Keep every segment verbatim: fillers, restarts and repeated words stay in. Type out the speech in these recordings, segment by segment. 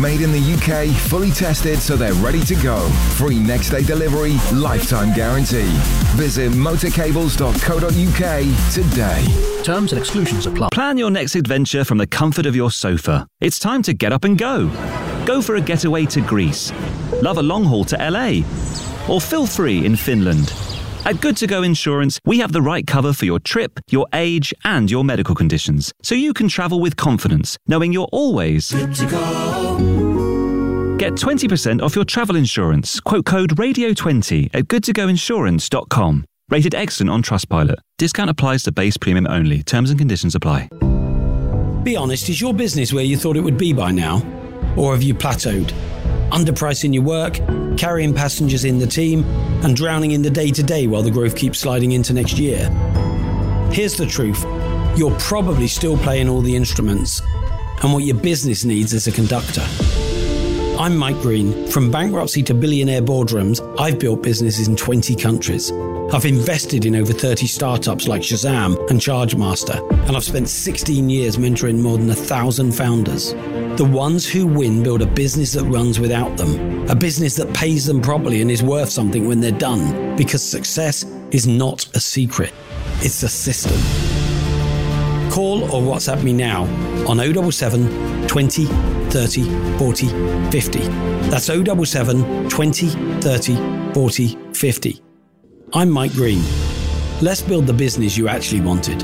Made in the U K, fully tested so they're ready to go. Free next day delivery, lifetime guarantee. Visit motorcables dot co dot uk today. Terms and exclusions apply. Plan your next adventure from the comfort of your sofa. It's time to get up and go. Go for a getaway to Greece. Love a long haul to L A. Or feel free in Finland. At Good To Go Insurance, we have the right cover for your trip, your age, and your medical conditions, so you can travel with confidence, knowing you're always good to go. Get twenty percent off your travel insurance. Quote code radio twenty at good to go insurance dot com. Rated excellent on Trustpilot. Discount applies to base premium only. Terms and conditions apply. Be honest, is your business where you thought it would be by now? Or have you plateaued? Underpricing your work, carrying passengers in the team, and drowning in the day-to-day while the growth keeps sliding into next year? Here's the truth. You're probably still playing all the instruments and what your business needs is a conductor. I'm Mike Green. From bankruptcy to billionaire boardrooms, I've built businesses in twenty countries. I've invested in over thirty startups like Shazam and Chargemaster, and I've spent sixteen years mentoring more than a thousand founders. The ones who win build a business that runs without them, a business that pays them properly and is worth something when they're done, because success is not a secret, it's a system. Call or WhatsApp me now on oh seven seven, twenty, thirty, forty, fifty. That's oh seven seven, twenty, thirty, forty, fifty. I'm Mike Green. Let's build the business you actually wanted.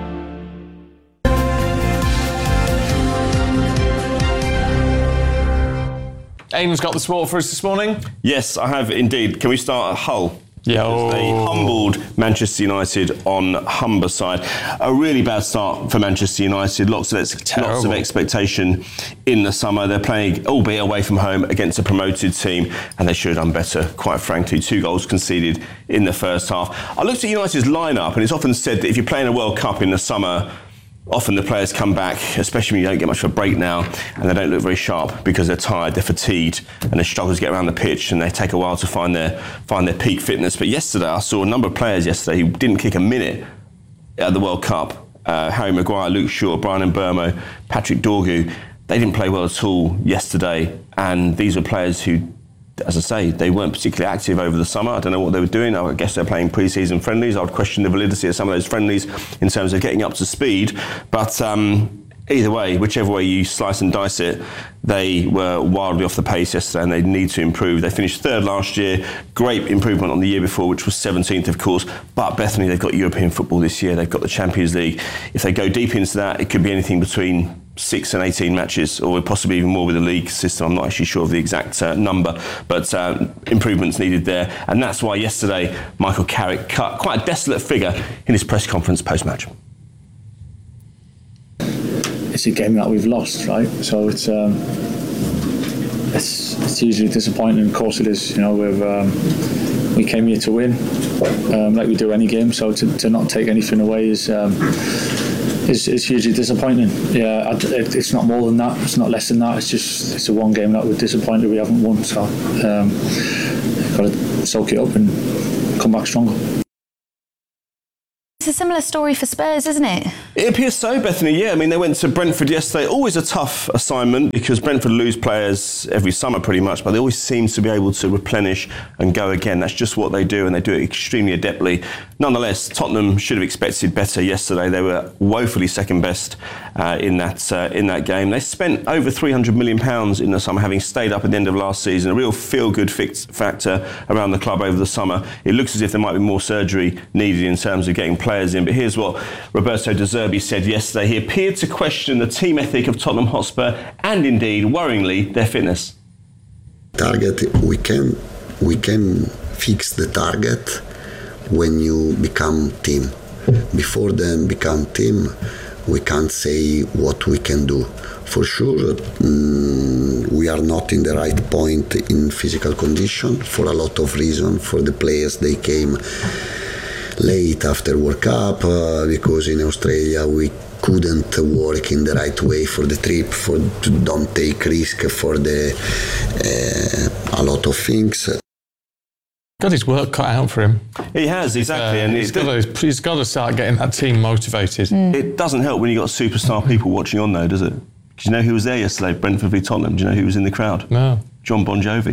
Aidan's got the sport for us this morning. Yes, I have indeed. Can we start at Hull? Yeah. Oh. They humbled Manchester United on Humberside. A really bad start for Manchester United. Lots of ex- lots of expectation in the summer. They're playing, albeit away from home, against a promoted team, and they should have done better, quite frankly. Two goals conceded in the first half. I looked at United's lineup, and it's often said that if you're playing a World Cup in the summer, often the players come back, especially when you don't get much of a break now, and they don't look very sharp because they're tired, they're fatigued, and they struggle to get around the pitch, and they take a while to find their find their peak fitness. But yesterday, I saw a number of players yesterday who didn't kick a minute at the World Cup. Uh, Harry Maguire, Luke Shaw, Brian Mbeumo, Patrick Dorgu. They didn't play well at all yesterday, and these were players who, as I say, they weren't particularly active over the summer. I don't know what they were doing. I guess they're playing pre-season friendlies. I would question the validity of some of those friendlies in terms of getting up to speed. But um, either way, whichever way you slice and dice it, they were wildly off the pace yesterday and they need to improve. They finished third last year. Great improvement on the year before, which was seventeenth, of course. But Bethany, they've got European football this year. They've got the Champions League. If they go deep into that, it could be anything between six and eighteen matches, or possibly even more with the league system. I'm not actually sure of the exact uh, number, but uh, improvements needed there. And that's why yesterday Michael Carrick cut quite a desolate figure in his press conference post-match. It's a game that we've lost, right? So it's um, it's, it's usually disappointing. Of course it is. You know, we've um, we came here to win, um, like we do any game. So to, to not take anything away is. Um, It's, it's hugely disappointing. Yeah, it, it's not more than that. It's not less than that. It's just it's a one game that we're disappointed we haven't won. So um, got to soak it up and come back stronger. It's a similar story for Spurs, isn't it? It appears so, Bethany, yeah. I mean, they went to Brentford yesterday. Always a tough assignment because Brentford lose players every summer pretty much, but they always seem to be able to replenish and go again. That's just what they do, and they do it extremely adeptly. Nonetheless, Tottenham should have expected better yesterday. They were woefully second best uh, in that uh, in that game. They spent over three hundred million pounds in the summer, having stayed up at the end of last season. A real feel-good fix factor around the club over the summer. It looks as if there might be more surgery needed in terms of getting players in. But here's what Roberto De Zerbi said yesterday. He appeared to question the team ethic of Tottenham Hotspur and indeed, worryingly, their fitness. Target, we can we can fix the target when you become team. Before then become team, we can't say what we can do. For sure, mm, we are not in the right point in physical condition for a lot of reasons. For the players, they came late after World Cup uh, because in Australia we couldn't work in the right way for the trip, for to don't take risk for the uh, a lot of things. Got his work cut out for him. He has, exactly. Uh, and he's, got to, he's got to start getting that team motivated. Mm. It doesn't help when you've got superstar people watching on though, does it? Do you know who was there yesterday? Brentford v Tottenham. Do you know who was in the crowd? No. John Bon Jovi.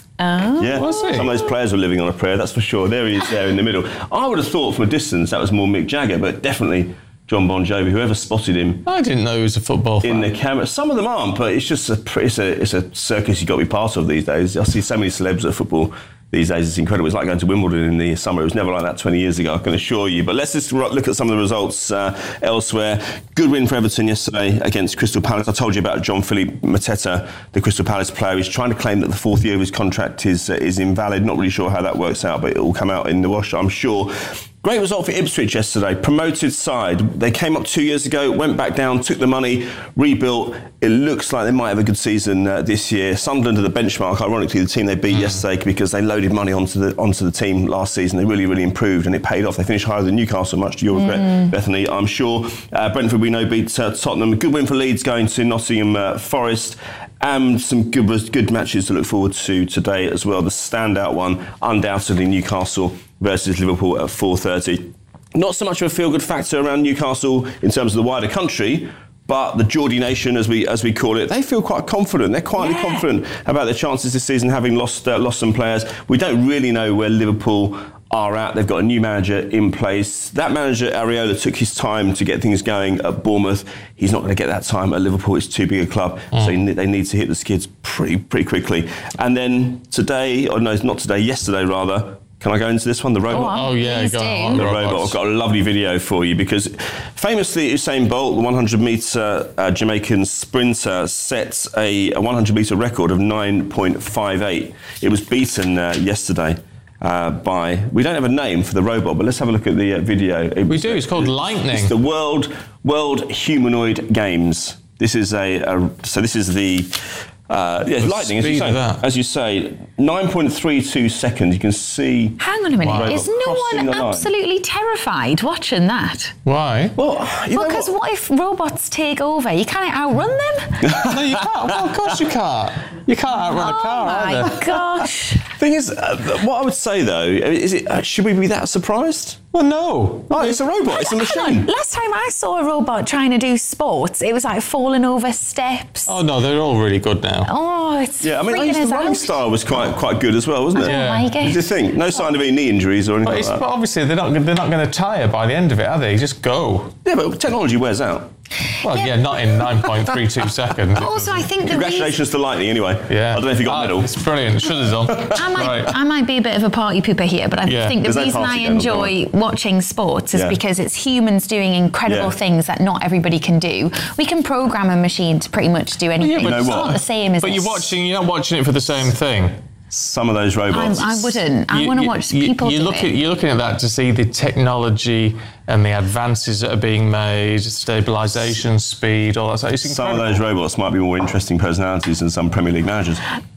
Oh. Yeah, Was he? some of those players were living on a prayer, that's for sure. There he is there in the middle. I would have thought from a distance that was more Mick Jagger, but definitely John Bon Jovi. Whoever spotted him I didn't know he was a football fan. in the camera. Some of them aren't, but it's just a it's a it's a circus you've got to be part of these days. I see so many celebs at football these days. It's incredible. It's like going to Wimbledon in the summer. It was never like that twenty years ago, I can assure you. But let's just look at some of the results uh, elsewhere. Good win for Everton yesterday against Crystal Palace. I told you about Jean-Philippe Mateta, the Crystal Palace player. He's trying to claim that the fourth year of his contract is uh, is invalid. Not really sure how that works out, but it will come out in the wash, I'm sure. Great result for Ipswich yesterday. Promoted side. They came up two years ago, went back down, took the money, rebuilt. It looks like they might have a good season uh, this year. Sunderland are the benchmark. Ironically, the team they beat mm. yesterday because they loaded money onto the onto the team last season. They really, really improved and it paid off. They finished higher than Newcastle, much to your regret, mm. Bethany, I'm sure. Uh, Brentford, we know, beat uh, Tottenham. Good win for Leeds going to Nottingham uh, Forest. And some good good matches to look forward to today as well. The standout one, undoubtedly Newcastle versus Liverpool at four thirty. Not so much of a feel-good factor around Newcastle in terms of the wider country, but the Geordie Nation, as we as we call it, they feel quite confident. They're quietly yeah. confident about their chances this season, having lost uh, lost some players. We don't really know where Liverpool are at. They've got a new manager in place. That manager, Areola, took his time to get things going at Bournemouth. He's not going to get that time at Liverpool. It's too big a club, mm. so they need to hit the skids pretty pretty quickly. And then today, or no, not today, yesterday rather. Can I go into this one, the robot? Oh, oh yeah, go on. The robot. I've got a lovely video for you because famously Usain Bolt, the one hundred metre uh, Jamaican sprinter, sets a, a one hundred metre record of nine point five eight. It was beaten uh, yesterday. Uh, by, we don't have a name for the robot, but let's have a look at the uh, video. It we do, it's called Lightning. It's the World World Humanoid Games. This is a, a so this is the, uh, yeah, Lightning, as you say. As you say, nine point three two seconds, you can see... Hang on a minute, wow. Is no one absolutely terrified watching that? Why? Well, you well, because what? what if robots take over? You can't outrun them? No, you can't. Well, of course you can't. You can't outrun oh a car, either. Oh my gosh. Thing is, uh, what I would say though, is it uh, should we be that surprised? Well, no. Oh, it's a robot. It's a machine. Hang on. Last time I saw a robot trying to do sports, it was like falling over steps. Oh no, they're all really good now. Oh, it's yeah. I mean, I used, the running out. style was quite quite good as well, wasn't I it? don't Yeah. like it. What do you think? No sign of any knee injuries or anything But, like it's, that. but obviously, they're not they're not going to tire by the end of it, are they? Just go. Yeah, but technology wears out. Well, yeah, yeah not in nine point three two seconds. But also, I think the Congratulations to Lightning, anyway. Yeah. I don't know if you got uh, a medal. It's brilliant. Should have done. I might, right. I might be a bit of a party pooper here, but I Yeah. think the There's no reason party I going on, enjoy watching sports is Yeah. because it's humans doing incredible Yeah. things that not everybody can do. We can program a machine to pretty much do anything. Yeah, but it's you know not what? the same as But you're this. watching. You're not watching it for the same thing. Some of those robots. I, I wouldn't. I You- want to you- watch you, people you do look it. At, you're looking at that to see the technology and the advances that are being made, stabilisation, speed, all that stuff. It's Some of incredible. those robots might be more interesting personalities than some Premier League managers.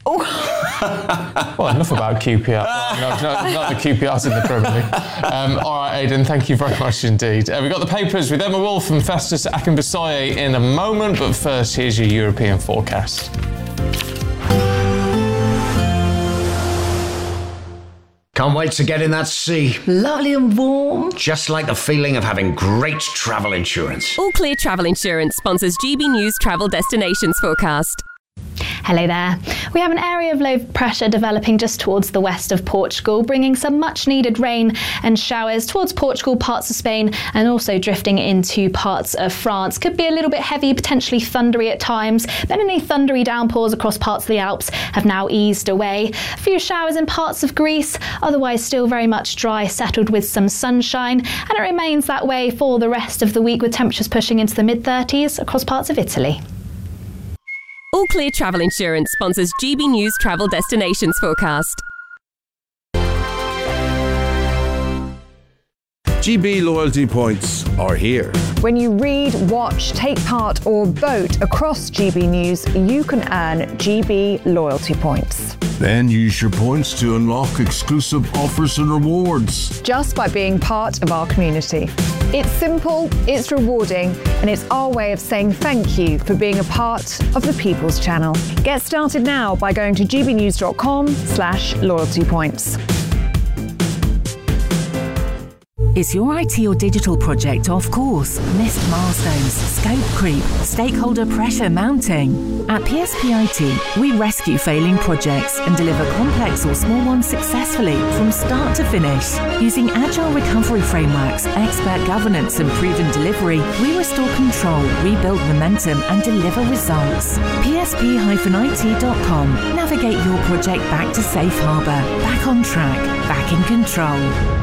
Well, enough about Q P R. no, no, not the Q P Rs in the Premier League. Um, all right, Aidan, thank you very much indeed. Uh, we've got the papers with Emma Wolf and Festus Akinbisoye in a moment, but first, here's your European forecast. Can't wait to get in that sea. Lovely and warm. Just like the feeling of having great travel insurance. All Clear Travel Insurance sponsors G B News Travel Destinations Forecast. Hello there. We have an area of low pressure developing just towards the west of Portugal, bringing some much needed rain and showers towards Portugal, parts of Spain, and also drifting into parts of France. Could be a little bit heavy, potentially thundery at times, but any thundery downpours across parts of the Alps have now eased away. A few showers in parts of Greece, otherwise still very much dry, settled with some sunshine, and it remains that way for the rest of the week with temperatures pushing into the mid thirties across parts of Italy. All Clear Travel Insurance sponsors G B News Travel Destinations Forecast. G B loyalty points are here. When you read, watch, take part or vote across G B News, you can earn G B loyalty points. Then use your points to unlock exclusive offers and rewards. Just by being part of our community. It's simple, it's rewarding, and it's our way of saying thank you for being a part of the People's Channel. Get started now by going to gbnews.com slash loyalty points. Is your I T or digital project off course? Missed milestones, scope creep, stakeholder pressure mounting? At P S P I T, we rescue failing projects and deliver complex or small ones successfully from start to finish. Using agile recovery frameworks, expert governance and proven delivery, we restore control, rebuild momentum and deliver results. P S P I T dot com. Navigate your project back to safe harbour, back on track, back in control.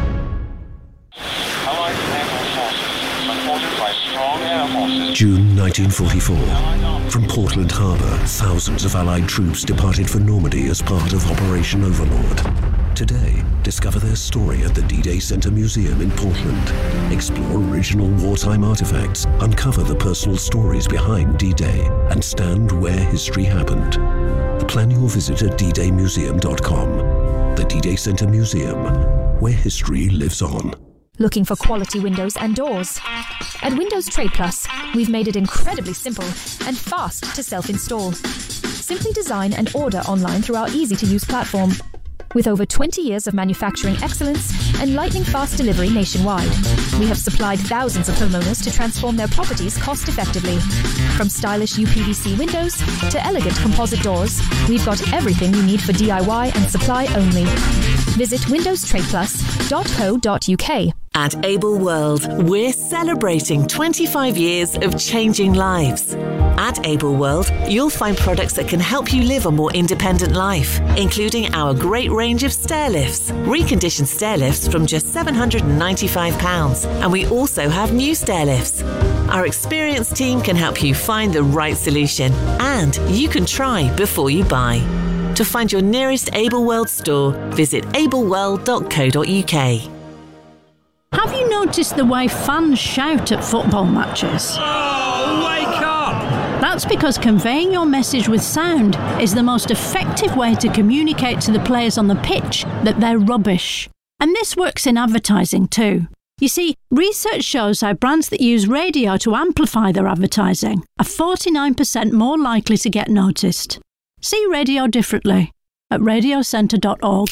June nineteen forty-four. From Portland Harbour, thousands of Allied troops departed for Normandy as part of Operation Overlord. Today, discover their story at the D-Day Centre Museum in Portland. Explore original wartime artefacts, uncover the personal stories behind D-Day, and stand where history happened. Plan your visit at d day museum dot com. The D-Day Centre Museum, where history lives on. Looking for quality windows and doors? At Windows Trade Plus, we've made it incredibly simple and fast to self-install. Simply design and order online through our easy-to-use platform. With over twenty years of manufacturing excellence and lightning-fast delivery nationwide, we have supplied thousands of homeowners to transform their properties cost-effectively. From stylish U P V C windows to elegant composite doors, we've got everything you need for D I Y and supply only. Visit windows trade plus dot co dot u k. At Able World, we're celebrating twenty-five years of changing lives. At Able World, you'll find products that can help you live a more independent life, including our great range of stair lifts, reconditioned stair lifts from just seven hundred ninety-five pounds, and we also have new stair lifts. Our experienced team can help you find the right solution, and you can try before you buy. To find your nearest Able World store, visit able world dot co dot u k. Have you noticed the way fans shout at football matches? Oh, wake up! That's because conveying your message with sound is the most effective way to communicate to the players on the pitch that they're rubbish. And this works in advertising too. You see, research shows how brands that use radio to amplify their advertising are forty-nine percent more likely to get noticed. See radio differently at radio centre dot org.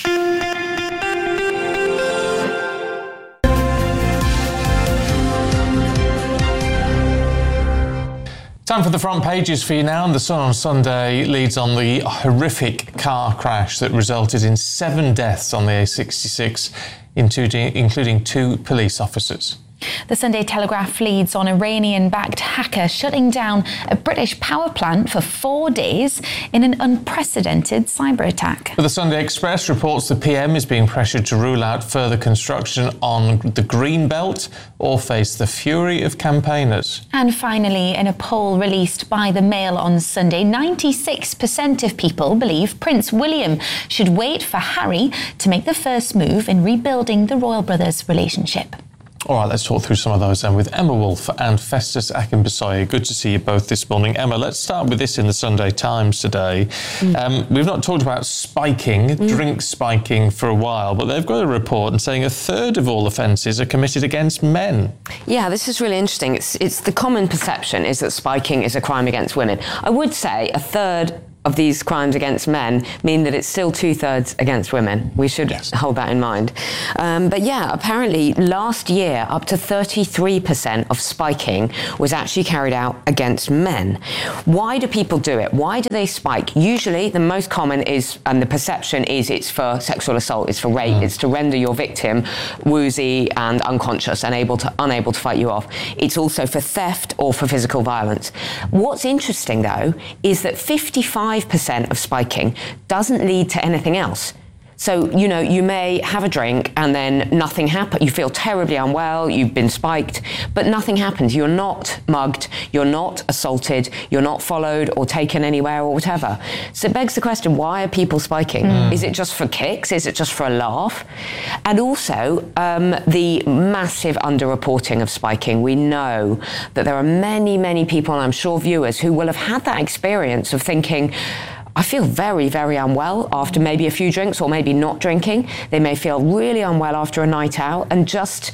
Time for the front pages for you now. The Sun on Sunday leads on the horrific car crash that resulted in seven deaths on the A sixty-six, including two police officers. The Sunday Telegraph leads on Iranian-backed hacker shutting down a British power plant for four days in an unprecedented cyber attack. But the Sunday Express reports the P M is being pressured to rule out further construction on the Green Belt or face the fury of campaigners. And finally, in a poll released by the Mail on Sunday, ninety-six percent of people believe Prince William should wait for Harry to make the first move in rebuilding the royal brothers' relationship. All right, let's talk through some of those then with Emma Wolfe and Festus Akinbisoye. Good to see you both this morning. Emma, let's start with this in the Sunday Times today. Mm. Um, we've not talked about spiking, mm. drink spiking for a while, but they've got a report and saying a third of all offences are committed against men. Yeah, this is really interesting. It's, it's the common perception is that spiking is a crime against women. I would say a third of these crimes against men mean that it's still two-thirds against women. We should yes. hold that in mind. Um, but yeah, apparently last year, up to thirty-three percent of spiking was actually carried out against men. Why do people do it? Why do they spike? Usually, the most common is, and the perception is, it's for sexual assault, it's for rape, mm. it's to render your victim woozy and unconscious and able to, unable to fight you off. It's also for theft or for physical violence. What's interesting, though, is that fifty-five percent of spiking doesn't lead to anything else. So, you know, you may have a drink and then nothing happens. You feel terribly unwell, you've been spiked, but nothing happens. You're not mugged, you're not assaulted, you're not followed or taken anywhere or whatever. So it begs the question, why are people spiking? Mm. Is it just for kicks? Is it just for a laugh? And also, um, the massive underreporting of spiking. We know that there are many, many people, and I'm sure viewers, who will have had that experience of thinking, I feel very, very unwell after maybe a few drinks or maybe not drinking. They may feel really unwell after a night out and just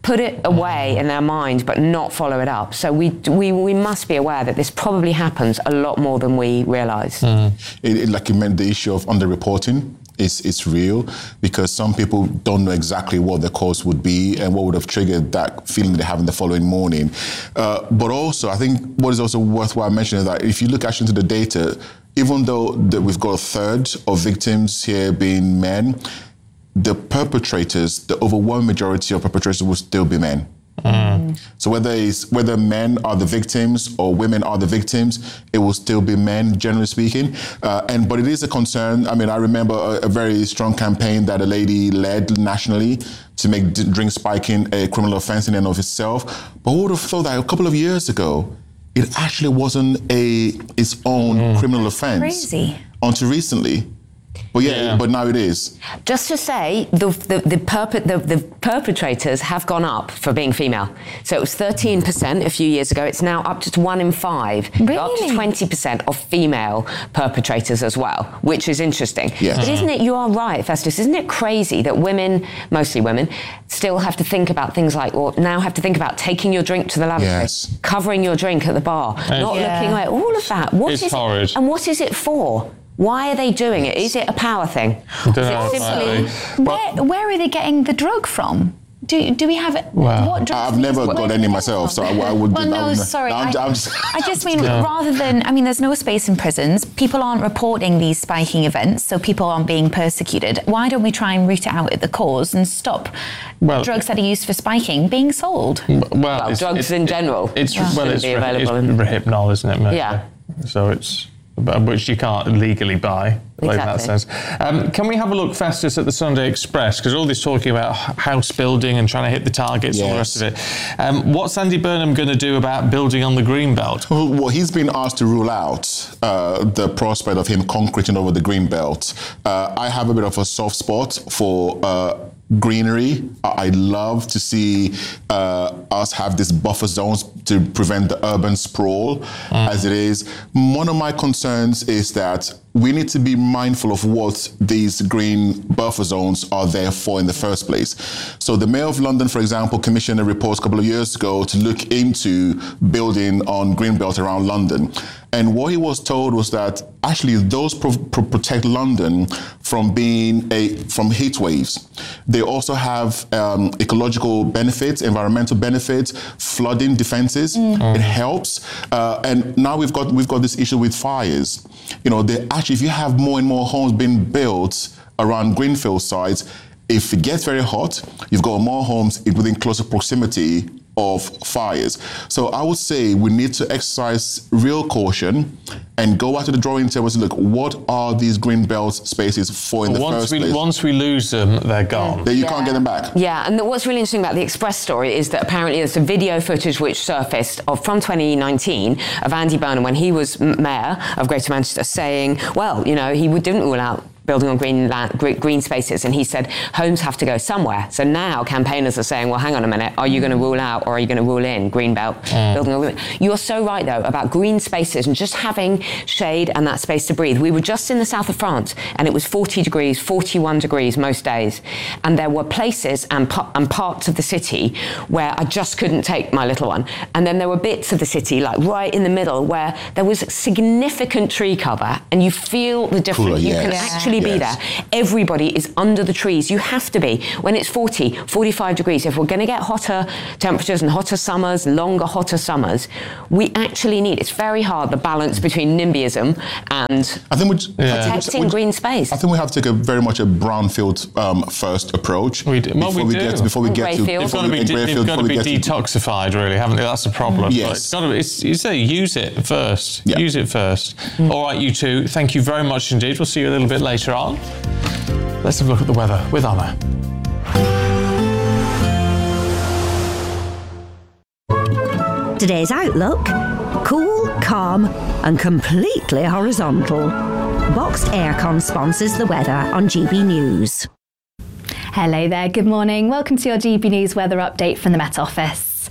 put it away in their mind but not follow it up. So we we we must be aware that this probably happens a lot more than we realise. Mm. It, it, like you meant, the issue of underreporting is it's real, because some people don't know exactly what the cause would be and what would have triggered that feeling they have in the following morning. Uh, but also, I think what is also worthwhile mentioning is that if you look actually into the data, even though that we've got a third of victims here being men, the perpetrators, the overwhelming majority of perpetrators will still be men. Mm. So whether it's, whether men are the victims or women are the victims, it will still be men, generally speaking. Uh, and but it is a concern. I mean, I remember a, a very strong campaign that a lady led nationally to make d- drink spiking a criminal offence in and of itself. But who would have thought that a couple of years ago, it actually wasn't a its own mm. criminal offence? Crazy. Until recently. But yeah, yeah, but now it is. Just to say, the the the, perp- the the perpetrators have gone up for being female. So it was thirteen percent a few years ago. It's now up to one in five. Really? Up to twenty percent of female perpetrators as well, which is interesting. Yes. But isn't it, you are right, Festus, isn't it crazy that women, mostly women, still have to think about things like, or now have to think about taking your drink to the lavatory, yes. covering your drink at the bar, It's, not yeah. looking away, all of that. What It's is horrid. It, and what is it for? Why are they doing it? Is it a power thing? I don't know, Is it simply... Where, where are they getting the drug from? Do do we have it? Wow. What drugs I've never got any myself, so I, I would. Well, no, I would, sorry. I'm, I, I'm just, I just mean, Yeah. rather than, I mean, there's no space in prisons. People aren't reporting these spiking events, so people aren't being persecuted. Why don't we try and root it out at the cause and stop Well, drugs that are used for spiking being sold? Well, Well, it's, drugs it's, in general. It's Yeah. well, Shouldn't it's, be re- available it's in- Rehypnol, isn't it? Mostly? Yeah. So it's but- which you can't legally buy. Like in that Exactly. sense. Um, can we have a look, Festus, at the Sunday Express? Because all this talking about h- house building and trying to hit the targets, all the rest of it. Um, what's Andy Burnham going to do about building on the green belt? Well, he's been asked to rule out uh, the prospect of him concreting over the green belt. Uh, I have a bit of a soft spot for uh, greenery. I love to see uh, us have these buffer zones to prevent the urban sprawl mm. as it is. One of my concerns is that we need to be mindful of what these green buffer zones are there for in the first place. So the Mayor of London, for example, commissioned a report a couple of years ago to look into building on greenbelt around London. And what he was told was that actually those pro- pro- protect London from being a from heat waves. They also have um, ecological benefits, environmental benefits, flooding defenses. Mm. It helps. Uh, and now we've got we've got this issue with fires. You know, they actually, if you have more and more homes being built around greenfield sites, if it gets very hot, you've got more homes within closer proximity of fires. So I would say we need to exercise real caution and go out to the drawing table and say, look, what are these green belt spaces for in But the once first we, place? Once we lose them, they're gone. Then you can't get them back. Yeah, and the, what's really interesting about the Express story is that apparently there's some video footage which surfaced of from twenty nineteen of Andy Burnham when he was mayor of Greater Manchester saying, well, you know, he didn't rule out building on green land, green spaces, and he said homes have to go somewhere. So now campaigners are saying, well, hang on a minute, are you going to rule out or are you going to rule in green belt mm. building on green? You're so right though about green spaces and just having shade and that space to breathe. We were just in the south of France and it was forty degrees, forty-one degrees most days, and there were places and, pa- and parts of the city where I just couldn't take my little one, and then there were bits of the city like right in the middle where there was significant tree cover and you feel the difference. Cooler, you yes. can actually be Yes. there. Everybody is under the trees. You have to be. When it's forty, forty-five degrees, if we're going to get hotter temperatures and hotter summers, longer, hotter summers, we actually need, it's very hard, the balance between NIMBYism and I think we, protecting we, green space. I think we have to take a very much a brownfield um, first approach. We do. Well, before we we do. get before we get to They've before got to we- be, in de- Greyfield, they've got to before we be get to- detoxified, really, haven't they? That's the problem. Yes. But it's got to be, it's, you say use it first. Use it first. Mm. All right, you two, thank you very much indeed. We'll see you a little bit later on. Let's have a look at the weather with Anna. Today's outlook: cool, calm and completely horizontal. Boxed Aircon sponsors the weather on G B News. Hello there, good morning. Welcome to your G B News weather update from the Met Office.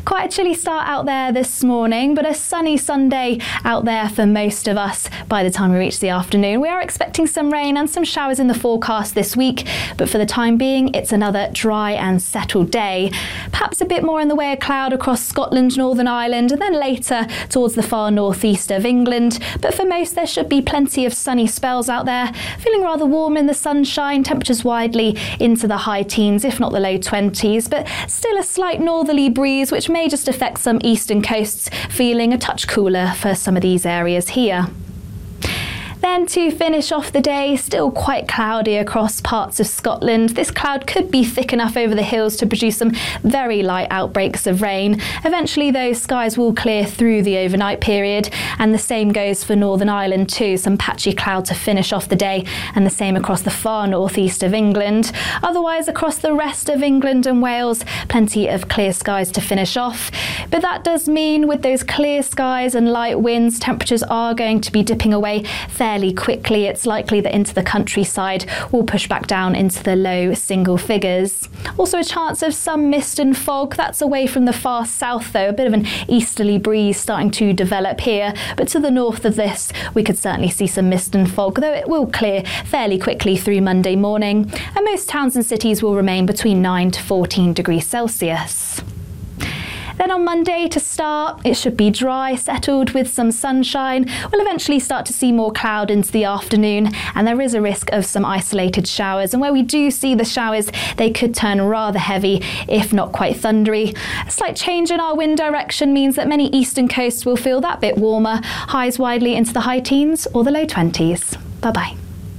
Quite a chilly start out there this morning, but a sunny Sunday out there for most of us by the time we reach the afternoon. We are expecting some rain and some showers in the forecast this week, but for the time being, it's another dry and settled day. Perhaps a bit more in the way of cloud across Scotland, Northern Ireland, and then later towards the far northeast of England. But for most, there should be plenty of sunny spells out there. Feeling rather warm in the sunshine, temperatures widely into the high teens, if not the low twenties, but still a slight northerly breeze, which may just affect some eastern coasts, feeling a touch cooler for some of these areas here. Then to finish off the day, still quite cloudy across parts of Scotland. This cloud could be thick enough over the hills to produce some very light outbreaks of rain. Eventually, those skies will clear through the overnight period, and the same goes for Northern Ireland too. Some patchy cloud to finish off the day, and the same across the far northeast of England. Otherwise, across the rest of England and Wales, plenty of clear skies to finish off. But that does mean with those clear skies and light winds, temperatures are going to be dipping away fairly quickly. It's likely that into the countryside will push back down into the low single figures. Also a chance of some mist and fog. That's away from the far south though, a bit of an easterly breeze starting to develop here, but to the north of this we could certainly see some mist and fog, though it will clear fairly quickly through Monday morning, and most towns and cities will remain between nine to fourteen degrees Celsius. Then on Monday to start, it should be dry, settled with some sunshine. We'll eventually start to see more cloud into the afternoon, and there is a risk of some isolated showers. And where we do see the showers, they could turn rather heavy, if not quite thundery. A slight change in our wind direction means that many eastern coasts will feel that bit warmer, highs widely into the high teens or the low twenties. Bye-bye.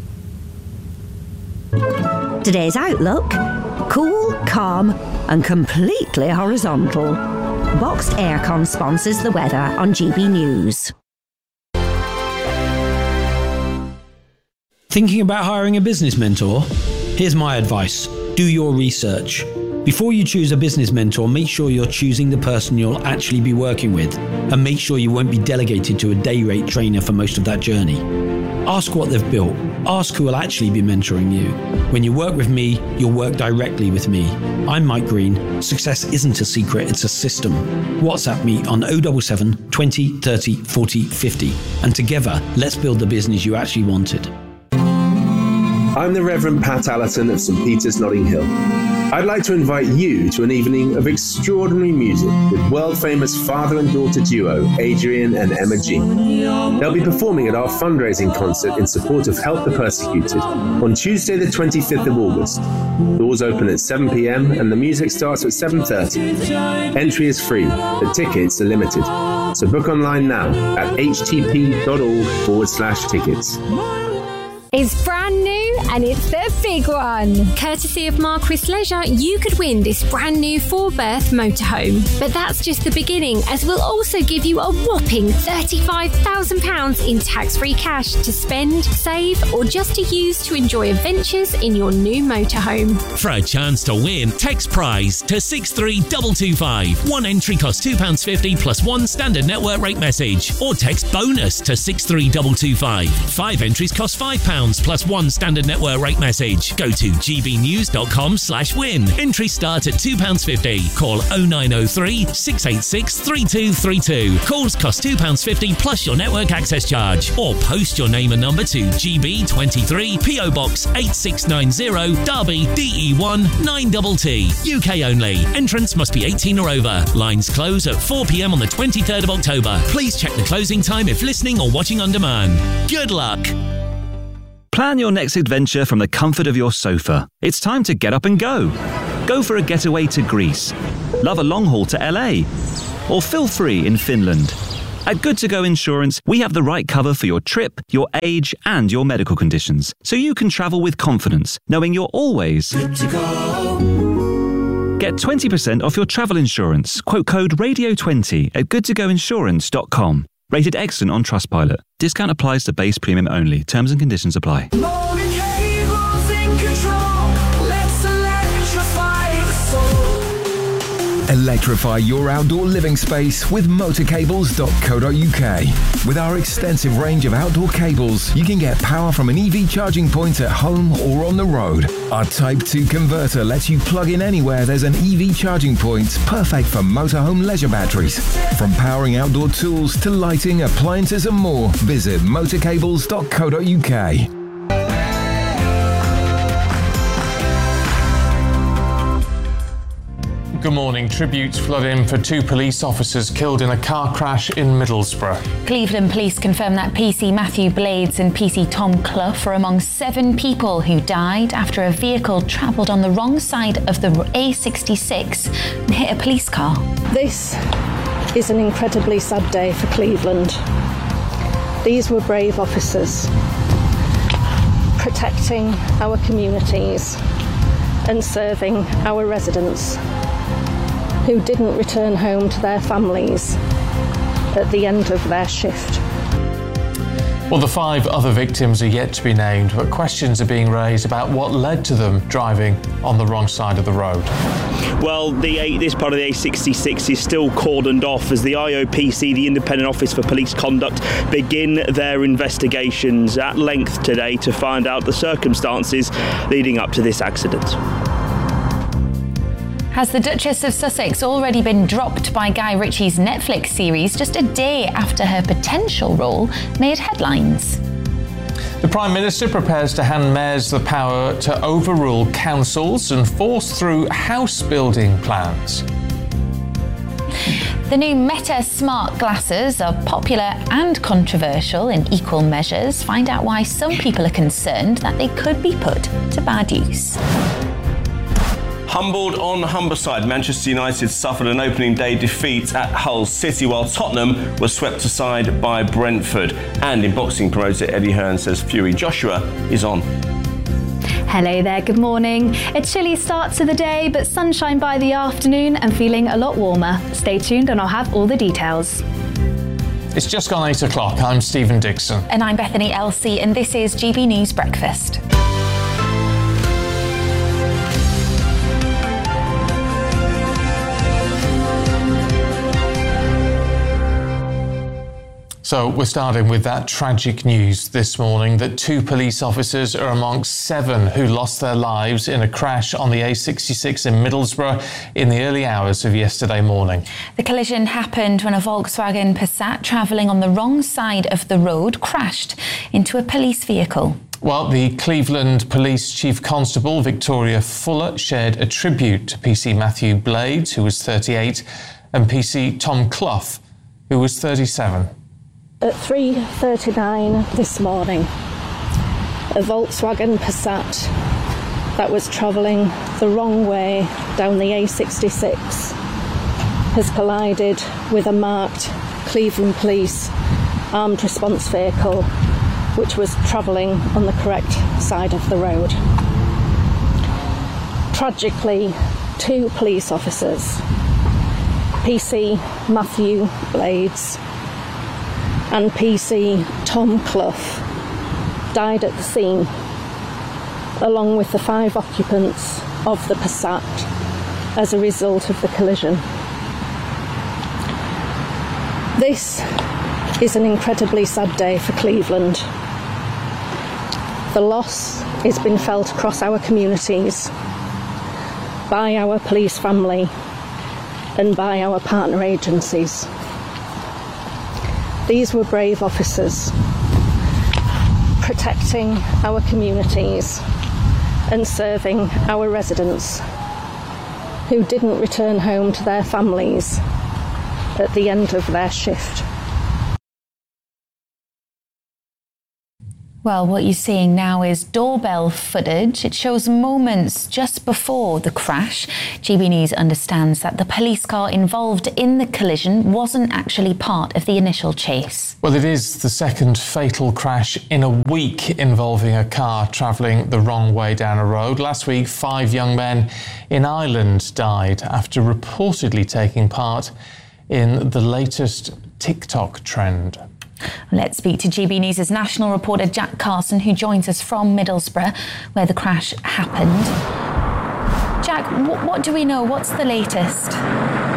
Today's outlook: cool, calm, and completely horizontal. Boxed Aircon sponsors the weather on G B News. Thinking about hiring a business mentor? Here's my advice. Do your research. Before you choose a business mentor, make sure you're choosing the person you'll actually be working with, and make sure you won't be delegated to a day rate trainer for most of that journey. Ask what they've built. Ask who will actually be mentoring you. When you work with me, you'll work directly with me. I'm Mike Green. Success isn't a secret, it's a system. WhatsApp me on oh seven seven, twenty, thirty, forty, fifty. And together, let's build the business you actually wanted. I'm the Reverend Pat Allerton of St Peter's, Notting Hill. I'd like to invite you to an evening of extraordinary music with world-famous father and daughter duo Adrian and Emma Jean. They'll be performing at our fundraising concert in support of Help the Persecuted on Tuesday the twenty-fifth of August. Doors open at seven p m and the music starts at seven thirty. Entry is free, but tickets are limited. So book online now at htp.org forward slash tickets. It's brand new and it's the big one. Courtesy of Marquis Leisure, you could win this brand new four-berth motorhome. But that's just the beginning, as we'll also give you a whopping thirty-five thousand pounds in tax-free cash to spend, save, or just to use to enjoy adventures in your new motorhome. For a chance to win, text prize to six three two two five. One entry costs two pounds fifty plus one standard network rate message. Or text bonus to six three two two five. Five entries cost five pounds plus one standard network rate message. Go to gbnews.com slash win. Entry start at two pounds fifty. Call oh nine oh three, six eight six, three two three two. Calls cost two pounds fifty plus your network access charge. Or post your name and number to G B twenty-three, P O Box eight six nine zero, Derby, D E one nine T T. U K only. Entrance must be eighteen or over. Lines close at four p m on the twenty-third of October. Please check the closing time if listening or watching on demand. Good luck. Plan your next adventure from the comfort of your sofa. It's time to get up and go. Go for a getaway to Greece. Love a long haul to L A. Or feel free in Finland. At Good To Go Insurance, we have the right cover for your trip, your age, and your medical conditions, so you can travel with confidence, knowing you're always good to go. Get twenty percent off your travel insurance. Quote code radio twenty at good to go insurance dot com. Rated excellent on Trustpilot. Discount applies to base premium only. Terms and conditions apply. Electrify your outdoor living space with motor cables dot co dot U K. With our extensive range of outdoor cables, you can get power from an E V charging point at home or on the road. Our Type two converter lets you plug in anywhere there's an E V charging point, perfect for motorhome leisure batteries. From powering outdoor tools to lighting, appliances and more, visit motor cables dot co dot U K. Good morning. Tributes flood in for two police officers killed in a car crash in Middlesbrough. Cleveland police confirm that P C Matthew Blades and P C Tom Clough are among seven people who died after a vehicle travelled on the wrong side of the A sixty-six and hit a police car. This is an incredibly sad day for Cleveland. These were brave officers protecting our communities and serving our residents who didn't return home to their families at the end of their shift. Well, the five other victims are yet to be named, but questions are being raised about what led to them driving on the wrong side of the road. Well, the A, this part of the A sixty-six is still cordoned off as the I O P C, the Independent Office for Police Conduct, begin their investigations at length today to find out the circumstances leading up to this accident. Has the Duchess of Sussex already been dropped by Guy Ritchie's Netflix series just a day after her potential role made headlines? The Prime Minister prepares to hand mayors the power to overrule councils and force through house building plans. The new Meta smart glasses are popular and controversial in equal measures. Find out why some people are concerned that they could be put to bad use. Humbled on Humberside, Manchester United suffered an opening day defeat at Hull City, while Tottenham was swept aside by Brentford. And in boxing, promoter Eddie Hearn says Fury Joshua is on. Hello there, good morning. A chilly start to the day, but sunshine by the afternoon and feeling a lot warmer. Stay tuned and I'll have all the details. It's just gone eight o'clock. I'm Stephen Dixon. And I'm Bethany Elsey, and this is G B News Breakfast. So we're starting with that tragic news this morning that two police officers are amongst seven who lost their lives in a crash on the A sixty-six in Middlesbrough in the early hours of yesterday morning. The collision happened when a Volkswagen Passat travelling on the wrong side of the road crashed into a police vehicle. Well, the Cleveland Police Chief Constable Victoria Fuller shared a tribute to P C Matthew Blades, who was thirty-eight, and P C Tom Clough, who was thirty-seven. At three thirty-nine this morning, a Volkswagen Passat that was travelling the wrong way down the A sixty-six has collided with a marked Cleveland Police armed response vehicle which was travelling on the correct side of the road. Tragically, two police officers, P C Matthew Blades and P C Tom Clough, died at the scene, along with the five occupants of the Passat as a result of the collision. This is an incredibly sad day for Cleveland. The loss has been felt across our communities by our police family and by our partner agencies. These were brave officers protecting our communities and serving our residents who didn't return home to their families at the end of their shift. Well, what you're seeing now is doorbell footage. It shows moments just before the crash. G B News understands that the police car involved in the collision wasn't actually part of the initial chase. Well, it is the second fatal crash in a week involving a car travelling the wrong way down a road. Last week, five young men in Ireland died after reportedly taking part in the latest TikTok trend. Let's speak to G B News' national reporter Jack Carson, who joins us from Middlesbrough, where the crash happened. Jack, what, what do we know? What's the latest?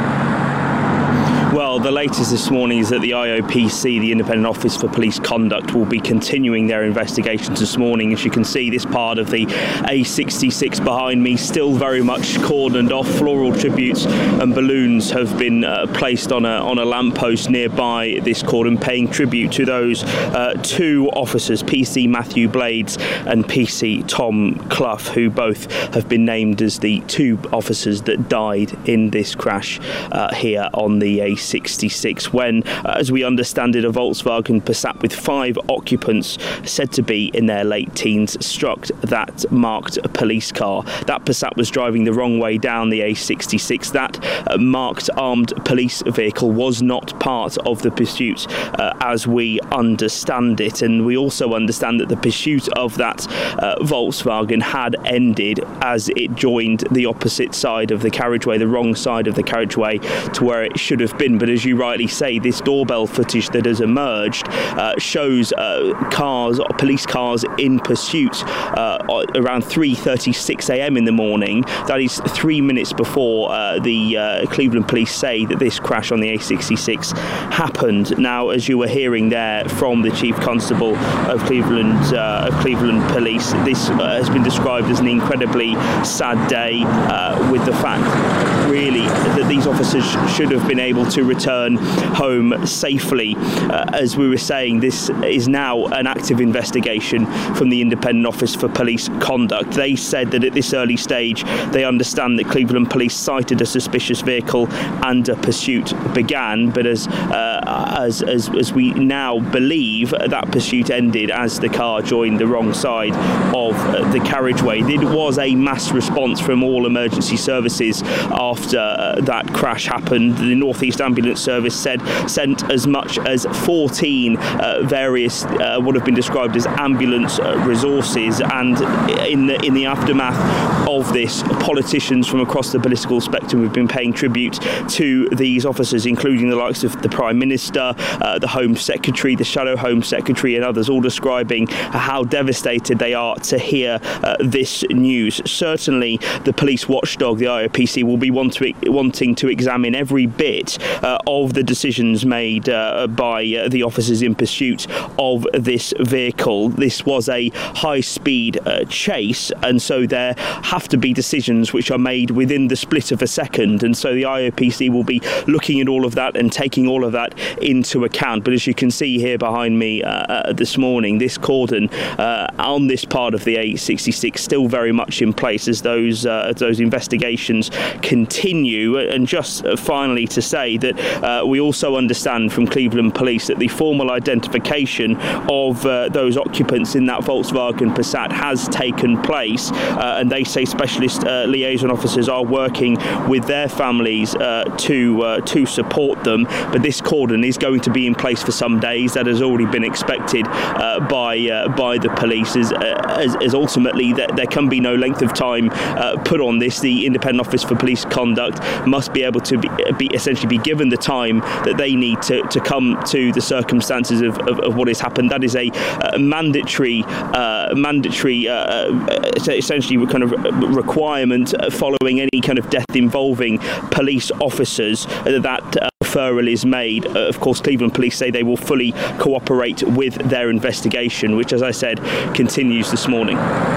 Well, the latest this morning is that the I O P C, the Independent Office for Police Conduct, will be continuing their investigations this morning. As you can see, this part of the A sixty-six behind me still very much cordoned off. Floral tributes and balloons have been uh, placed on a on a lamppost nearby this cordon, paying tribute to those uh, two officers, P C Matthew Blades and P C Tom Clough, who both have been named as the two officers that died in this crash uh, here on the A sixty-six when, uh, as we understand it, a Volkswagen Passat with five occupants said to be in their late teens struck that marked a police car. That Passat was driving the wrong way down the A sixty-six. That uh, marked armed police vehicle was not part of the pursuit uh, as we understand it, and we also understand that the pursuit of that uh, Volkswagen had ended as it joined the opposite side of the carriageway, the wrong side of the carriageway to where it should have been. But as you rightly say, this doorbell footage that has emerged uh, shows uh, cars, police cars in pursuit uh, around three thirty-six a.m. in the morning. That is three minutes before uh, the uh, Cleveland police say that this crash on the A sixty-six happened. Now, as you were hearing there from the Chief Constable of Cleveland uh, of Cleveland Police, this uh, has been described as an incredibly sad day, uh, with the fact really that these officers sh- should have been able to return home safely. Uh, as we were saying, this is now an active investigation from the Independent Office for Police Conduct. They said that at this early stage they understand that Cleveland Police cited a suspicious vehicle and a pursuit began, but as uh, as, as as we now believe, that pursuit ended as the car joined the wrong side of uh, the carriageway. It was a mass response from all emergency services after uh, that crash happened. The North East Ambulance Service said sent as much as fourteen uh, various uh, what have been described as ambulance uh, resources, and in the in the aftermath of this, politicians from across the political spectrum have been paying tribute to these officers, including the likes of the Prime Minister, uh, the Home Secretary, the Shadow Home Secretary, and others, all describing how devastated they are to hear uh, this news. Certainly, the police watchdog, the I O P C, will be want to, wanting to examine every bit uh, of the decisions made uh, by uh, the officers in pursuit of this vehicle. This was a high-speed uh, chase, and so there have to be decisions which are made within the split of a second, and so the I O P C will be looking at all of that and taking all of that into account. But as you can see here behind me uh, uh, this morning, this cordon uh, on this part of the A sixty-six still very much in place as those uh, as those investigations continue. And just uh, finally to say that uh, we also understand from Cleveland Police that the formal identification of uh, those occupants in that Volkswagen Passat has taken place, uh, and they say specialist uh, liaison officers are working with their families uh, to uh, to support them. But this cordon is going to be in place for some days. That has already been expected uh, by uh, by the police, as, as, as ultimately that there can be no length of time uh, put on this. The Independent Office for Police Conduct must be able to be, be essentially be given the time that they need to, to come to the circumstances of, of, of what has happened. That is a uh, mandatory uh, mandatory uh, essentially kind of requirement following any kind of death involving police officers uh, that uh, referral is made. Uh, of course, Cleveland Police say they will fully cooperate with their investigation, which, as I said, continues this morning.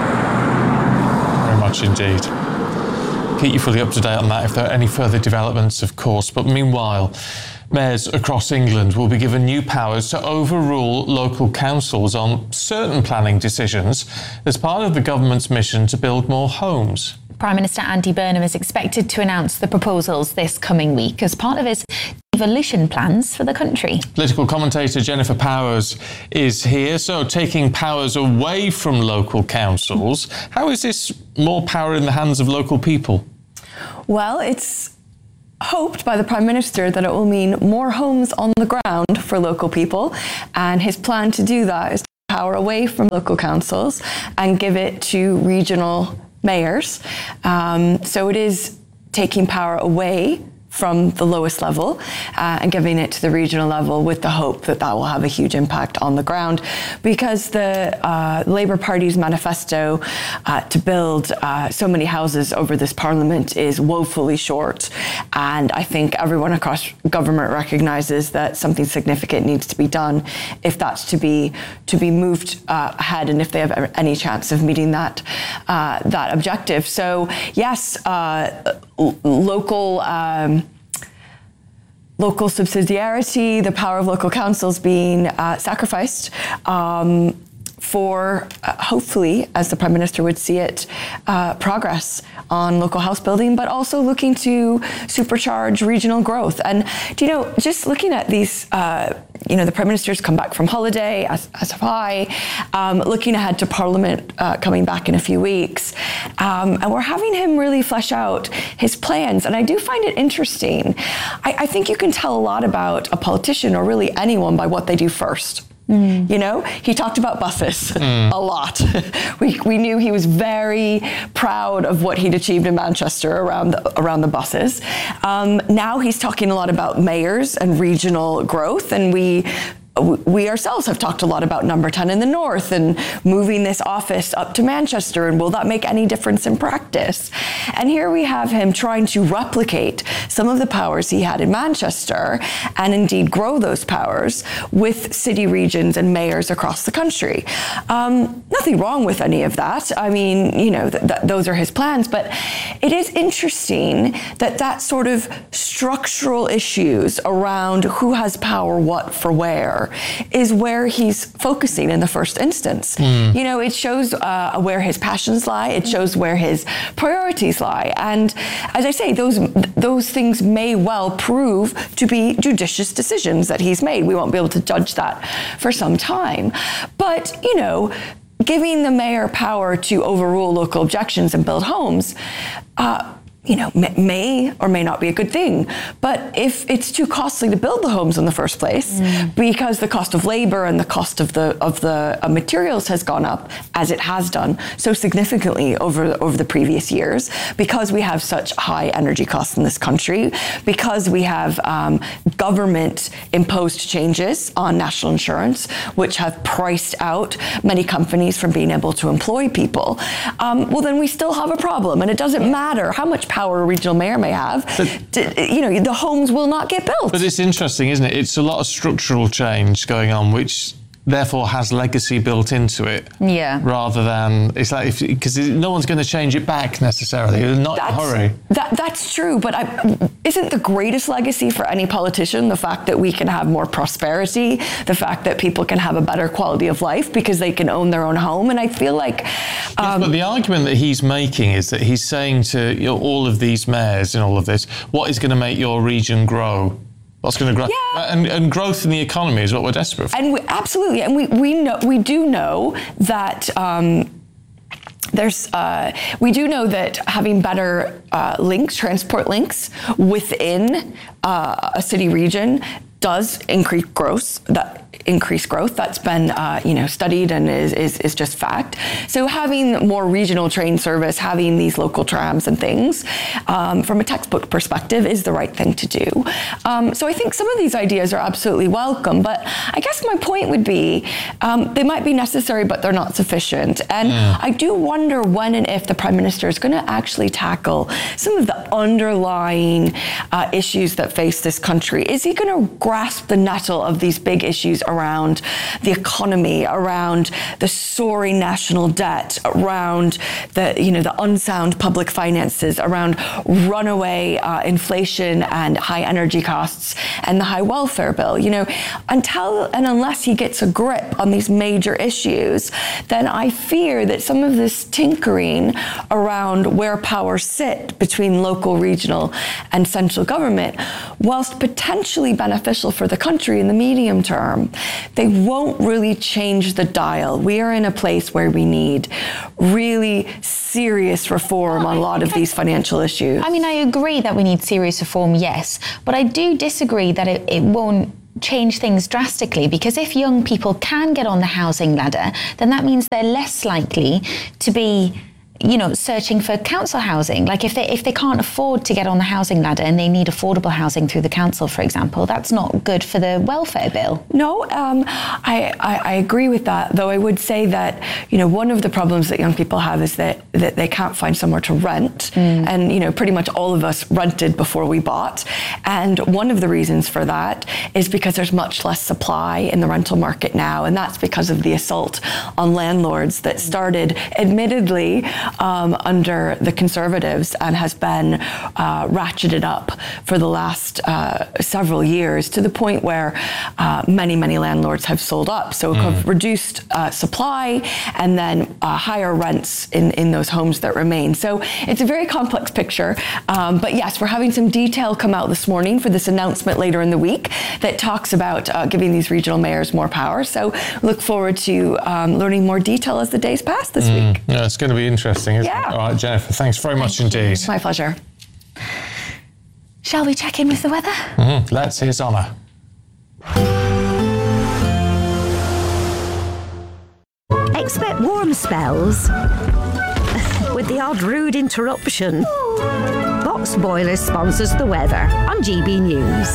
Very much indeed. Keep you fully up to date on that if there are any further developments, of course. But meanwhile, mayors across England will be given new powers to overrule local councils on certain planning decisions as part of the government's mission to build more homes. Prime Minister Andy Burnham is expected to announce the proposals this coming week as part of his devolution plans for the country. Political commentator Jennifer Powers is here. So, taking powers away from local councils, how is this more power in the hands of local people? Well, it's hoped by the Prime Minister that it will mean more homes on the ground for local people, and his plan to do that is to take power away from local councils and give it to regional mayors. Um, so it is taking power away from the lowest level uh, and giving it to the regional level with the hope that that will have a huge impact on the ground, because the uh, Labour Party's manifesto uh, to build uh, so many houses over this Parliament is woefully short, and I think everyone across government recognises that something significant needs to be done if that's to be to be moved uh, ahead, and if they have any chance of meeting that uh, that objective. So yes, uh, l- local. Um, Local subsidiarity, the power of local councils being uh, sacrificed um, for, uh, hopefully, as the Prime Minister would see it, uh, progress on local house building, but also looking to supercharge regional growth. And, do you know, just looking at these, uh, you know, the Prime Minister's come back from holiday, as, as have I, um, looking ahead to Parliament uh, coming back in a few weeks. Um, and we're having him really flesh out his plans. And I do find it interesting. I, I think you can tell a lot about a politician, or really anyone, by what they do first. Mm. You know, he talked about buses mm. a lot. we we knew he was very proud of what he'd achieved in Manchester around the, around the buses. Um, now he's talking a lot about mayors and regional growth, and we. We ourselves have talked a lot about Number ten in the North and moving this office up to Manchester, and will that make any difference in practice? And here we have him trying to replicate some of the powers he had in Manchester, and indeed grow those powers with city regions and mayors across the country. Um, nothing wrong with any of that. I mean, you know, th- th- those are his plans, but it is interesting that that sort of structural issues around who has power, what, for where, is where he's focusing in the first instance. Mm. You know, it shows uh, where his passions lie. It shows where his priorities lie. And as I say, those those things may well prove to be judicious decisions that he's made. We won't be able to judge that for some time. But, you know, giving the mayor power to overrule local objections and build homes, uh, you know, may or may not be a good thing. But if it's too costly to build the homes in the first place, mm. because the cost of labor and the cost of the of the uh, materials has gone up, as it has done so significantly over over the previous years, because we have such high energy costs in this country, because we have um, government imposed changes on national insurance, which have priced out many companies from being able to employ people, um, well, then we still have a problem. And it doesn't matter how much power a regional mayor may have, but, you know, the homes will not get built. But it's interesting, isn't it? It's a lot of structural change going on, which therefore has legacy built into it. Yeah. Rather than, it's like, if because no one's going to change it back necessarily. They're not that's, in a hurry. That, that's true, but I, isn't the greatest legacy for any politician the fact that we can have more prosperity, the fact that people can have a better quality of life because they can own their own home? And I feel like... yes, Um, but the argument that he's making is that he's saying to, you know, all of these mayors and all of this, what is going to make your region grow? What's going to grow? Yeah. And, and growth in the economy is what we're desperate for. And we, absolutely, and we we know we do know that. Um, There's, uh, we do know that having better uh, links, transport links within uh, a city region does increase growth. That increase growth. That's been, uh, you know, studied and is, is is just fact. So having more regional train service, having these local trams and things, um, from a textbook perspective, is the right thing to do. Um, so I think some of these ideas are absolutely welcome. But I guess my point would be, um, they might be necessary, but they're not sufficient. And yeah. I do wonder when and if the Prime Minister is going to actually tackle some of the underlying uh, issues that face this country. Is he going to grasp the nettle of these big issues around the economy, around the soaring national debt, around the, you know, the unsound public finances, around runaway uh, inflation and high energy costs and the high welfare bill? You know, until and unless he gets a grip on these major issues, then I fear that some of this tinkering around where powers sit between local, regional, and central government, whilst potentially beneficial for the country in the medium term, they won't really change the dial. We are in a place where we need really serious reform on a lot of these financial issues. I mean, I agree that we need serious reform, yes, but I do disagree that it, it won't change things drastically, because if young people can get on the housing ladder, then that means they're less likely to be you know, searching for council housing. Like if they if they can't afford to get on the housing ladder and they need affordable housing through the council, for example, that's not good for the welfare bill. No, um, I, I, I agree with that, though I would say that, you know, one of the problems that young people have is that, that they can't find somewhere to rent. Mm. And, you know, pretty much all of us rented before we bought. And one of the reasons for that is because there's much less supply in the rental market now. And that's because of the assault on landlords that started, admittedly, um, under the Conservatives and has been uh, ratcheted up for the last uh, several years to the point where uh, many, many landlords have sold up. So mm. have reduced uh, supply and then uh, higher rents in, in those homes that remain. So it's a very complex picture. Um, but yes, we're having some detail come out this morning for this announcement later in the week that talks about uh, giving these regional mayors more power. So look forward to um, learning more detail as the days pass this mm. week. Yeah, it's going to be interesting, isn't yeah. it? All right, Jennifer, thanks very much Thank indeed. You. My pleasure. Shall we check in with the weather? Mm-hmm. Let's hear Zonna. Expect warm spells with the odd rude interruption. Box Boilers sponsors the weather on G B News.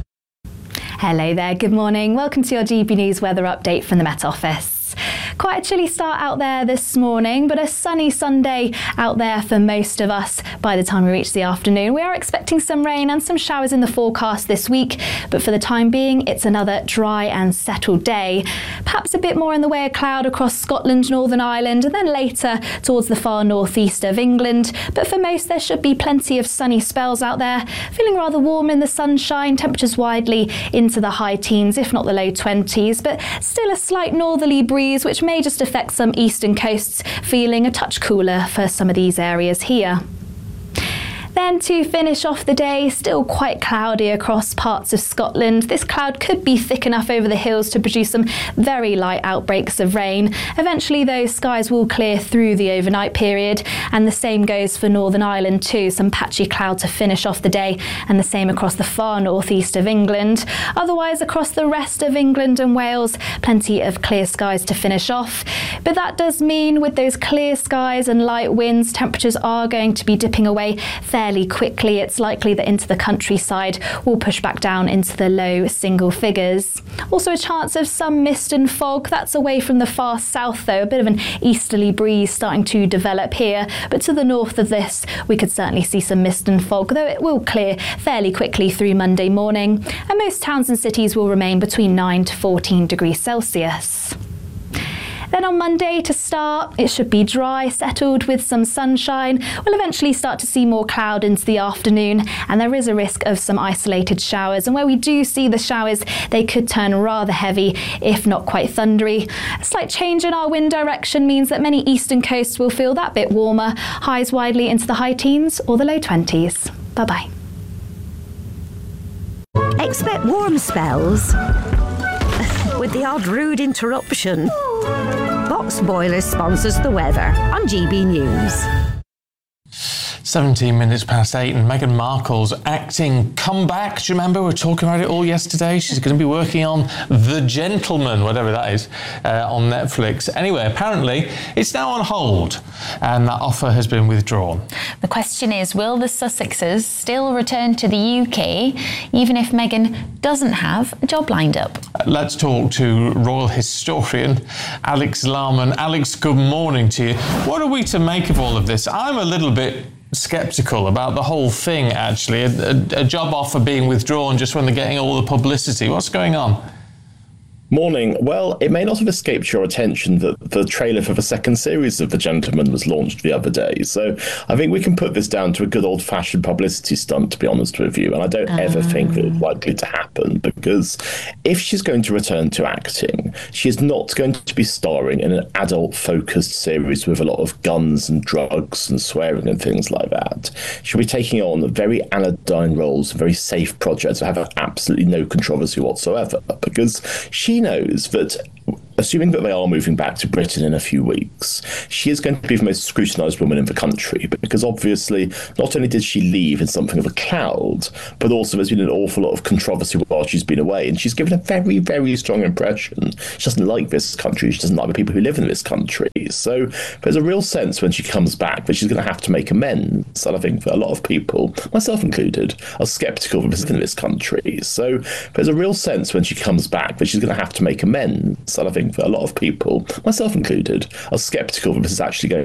Hello there, good morning. Welcome to your G B News weather update from the Met Office. Quite a chilly start out there this morning, but a sunny Sunday out there for most of us by the time we reach the afternoon. We are expecting some rain and some showers in the forecast this week, but for the time being, it's another dry and settled day. Perhaps a bit more in the way of cloud across Scotland, Northern Ireland, and then later towards the far northeast of England. But for most, there should be plenty of sunny spells out there. Feeling rather warm in the sunshine, temperatures widely into the high teens, if not the low twenties, but still a slight northerly breeze, which may just affect some eastern coasts, feeling a touch cooler for some of these areas here. Then to finish off the day, still quite cloudy across parts of Scotland. This cloud could be thick enough over the hills to produce some very light outbreaks of rain. Eventually, those skies will clear through the overnight period, and the same goes for Northern Ireland too. Some patchy cloud to finish off the day, and the same across the far northeast of England. Otherwise, across the rest of England and Wales, plenty of clear skies to finish off. But that does mean with those clear skies and light winds, temperatures are going to be dipping away fairly quickly. It's likely that into the countryside we'll push back down into the low single figures. Also a chance of some mist and fog. That's away from the far south though, a bit of an easterly breeze starting to develop here, but to the north of this we could certainly see some mist and fog, though it will clear fairly quickly through Monday morning, and most towns and cities will remain between nine to fourteen degrees Celsius. Then on Monday to start, it should be dry, settled with some sunshine. We'll eventually start to see more cloud into the afternoon, and there is a risk of some isolated showers. And where we do see the showers, they could turn rather heavy, if not quite thundery. A slight change in our wind direction means that many eastern coasts will feel that bit warmer, highs widely into the high teens or the low twenties. Bye-bye. Expect warm spells with the odd rude interruption. Box Boilers sponsors the weather on G B News. seventeen minutes past eight, and Meghan Markle's acting comeback. Do you remember we were talking about it all yesterday? She's going to be working on The Gentleman, whatever that is, uh, on Netflix. Anyway, apparently it's now on hold, and that offer has been withdrawn. The question is, will the Sussexes still return to the U K, even if Meghan doesn't have a job lined up? Uh, let's talk to royal historian Alex Larman. Alex, good morning to you. What are we to make of all of this? I'm a little bit sceptical about the whole thing, actually. A, a, a job offer being withdrawn just when they're getting all the publicity. What's going on? Morning. Well, it may not have escaped your attention that the trailer for the second series of The Gentleman was launched the other day. So I think we can put this down to a good old-fashioned publicity stunt, to be honest with you. And I don't um. ever think that it's likely to happen, because if she's going to return to acting, she is not going to be starring in an adult-focused series with a lot of guns and drugs and swearing and things like that. She'll be taking on very anodyne roles, very safe projects that have absolutely no controversy whatsoever, because she knows that assuming that they are moving back to Britain in a few weeks, she is going to be the most scrutinised woman in the country, because obviously not only did she leave in something of a cloud, but also there's been an awful lot of controversy while she's been away, and she's given a very, very strong impression. She doesn't like this country, she doesn't like the people who live in this country. So there's a real sense when she comes back that she's going to have to make amends, and I think that a lot of people, myself included, are sceptical of this in this country. So there's a real sense when she comes back that she's going to have to make amends, and I think that a lot of people, myself included, are sceptical that this is actually going